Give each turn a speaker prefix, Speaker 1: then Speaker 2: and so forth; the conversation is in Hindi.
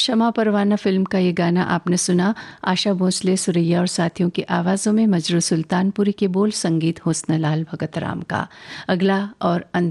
Speaker 1: क्षमा परवाना फिल्म का ये गाना आपने सुना। आशा भोसले, सुरैया और साथियों की आवाज़ों में, मजरू सुल्तानपुरी के बोल, संगीत हुस्न लाल भगत राम का। अगला और